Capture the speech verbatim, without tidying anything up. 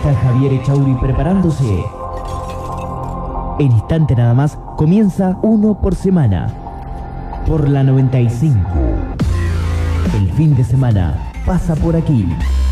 está Javier Echauri preparándose. En instante nada más comienza uno por semana. Por la noventa y cinco. El fin de semana pasa por aquí.